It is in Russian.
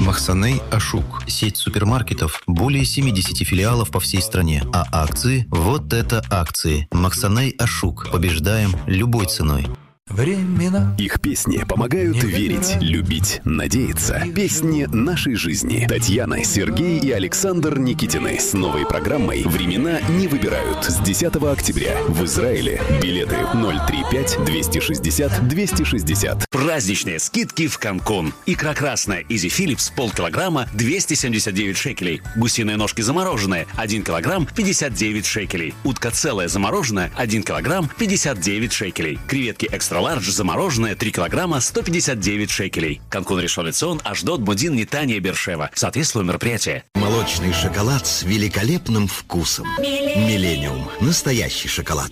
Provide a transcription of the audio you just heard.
Махсаней Ашук. Сеть супермаркетов. Более 70 филиалов по всей стране. А акции? Вот это акции. Махсаней Ашук. Побеждаем любой ценой. Времена. Их песни помогают верить, любить, надеяться. Песни нашей жизни. Татьяна, Сергей и Александр Никитины с новой программой «Времена не выбирают». С 10 октября в Израиле. Билеты 035-260-260. Праздничные скидки в Канкун. Икра красная Изи Филлипс полкилограмма 279 шекелей. Гусиные ножки замороженные 1 килограмм 59 шекелей. Утка целая замороженная 1 килограмм 59 шекелей. Креветки экстра лардж замороженные 3 килограмма 159 шекелей. Канкун, Ришон ле-Цион, Ашдод, Модин, Нетания, Бершева. Соответствует мероприятие. Молочный шоколад с великолепным вкусом. Миллениум. Настоящий шоколад.